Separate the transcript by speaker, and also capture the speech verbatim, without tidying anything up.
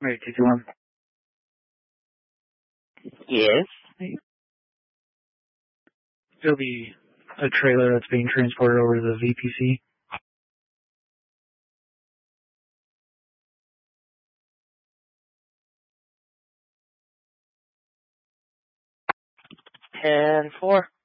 Speaker 1: Ready to do one?
Speaker 2: Yes.
Speaker 1: There'll be a trailer that's being transported over to the V P C.
Speaker 2: ten four.